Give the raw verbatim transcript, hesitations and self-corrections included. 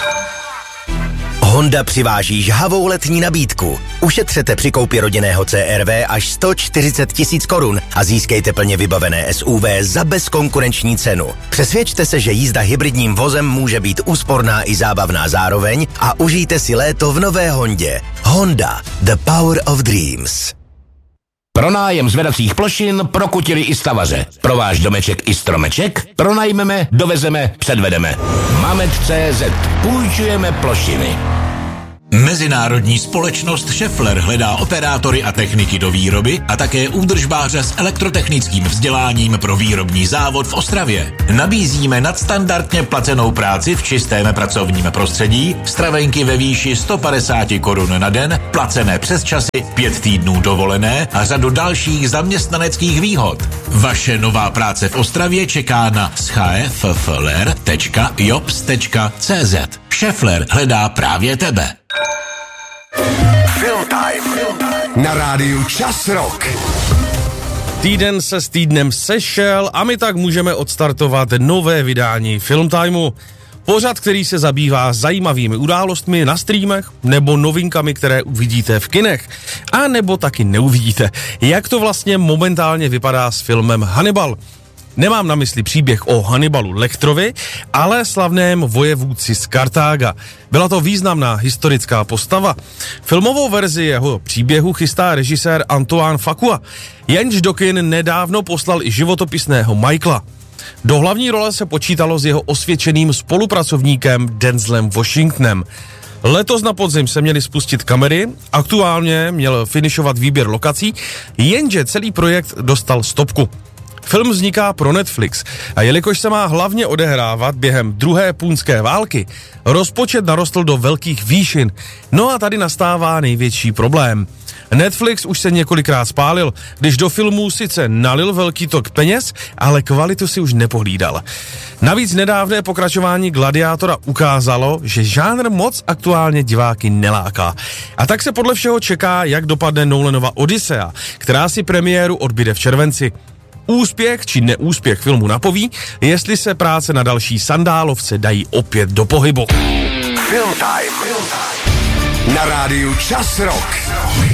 Honda přiváží žhavou letní nabídku. Ušetřete při koupi rodinného C R V až sto čtyřicet tisíc korun a získejte plně vybavené S U V za bezkonkurenční cenu. Přesvědčte se, že jízda hybridním vozem může být úsporná i zábavná zároveň a užijte si léto v nové Hondě. Honda, the power of dreams. Pronájem zvedacích plošin pro kutily i stavaře. Pro váš domeček i stromeček pronajmeme, dovezeme, předvedeme. Mamet tečka cé zet. Půjčujeme plošiny. Mezinárodní společnost Schaeffler hledá operátory a techniky do výroby a také údržbáře s elektrotechnickým vzděláním pro výrobní závod v Ostravě. Nabízíme nadstandardně placenou práci v čistém pracovním prostředí, stravenky ve výši sto padesát korun na den, placené přesčasy, pět týdnů dovolené a řadu dalších zaměstnaneckých výhod. Vaše nová práce v Ostravě čeká na schaeffler tečka jobs tečka cé zet. Schaeffler hledá právě tebe. Film Time na rádiu Čas Rock. Týden se s týdnem sešel a my tak můžeme odstartovat nové vydání Film Timeu. Pořad, který se zabývá zajímavými událostmi na streamech nebo novinkami, které uvidíte v kinech. A nebo taky neuvidíte. Jak to vlastně momentálně vypadá s filmem Hannibal. Nemám na mysli příběh o Hannibalu Lecterovi, ale slavném vojevůdci z Kartága. Byla to významná historická postava. Filmovou verzi jeho příběhu chystá režisér Antoine Fuqua, jenž do kin nedávno poslal i životopisného Michaela. Do hlavní role se počítalo s jeho osvědčeným spolupracovníkem Denzelem Washingtonem. Letos na podzim se měly spustit kamery, aktuálně měl finišovat výběr lokací, jenže celý projekt dostal stopku. Film vzniká pro Netflix a jelikož se má hlavně odehrávat během druhé punské války, rozpočet narostl do velkých výšin. No a tady nastává největší problém. Netflix už se několikrát spálil, když do filmů sice nalil velký tok peněz, ale kvalitu si už nepohlídal. Navíc nedávné pokračování Gladiátora ukázalo, že žánr moc aktuálně diváky neláká. A tak se podle všeho čeká, jak dopadne Nolanova Odyssea, která si premiéru odbyde v červenci. Úspěch či neúspěch filmu napoví, jestli se práce na další sandálovce dají opět do pohybu. Film Time na rádiu Čas Rock.